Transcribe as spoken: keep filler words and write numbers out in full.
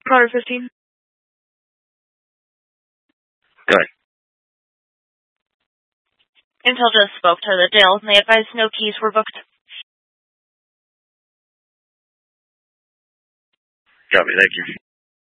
Connor fifteen. Go ahead. Intel just spoke to the jail, and they advised no keys were booked. Copy, thank you.